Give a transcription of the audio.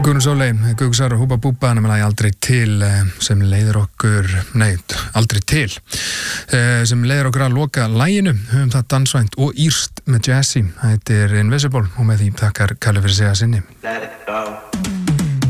Guðrún Sóley, Guðsar og Húba Búba nefnilega aldrei til sem leiðir okkur, aldrei til sem leiðir okkur að loka laginu, höfum það dansvænt og írst með Jazzy, þetta Invisible og með því takkar Kalli fyrir sig að sinni.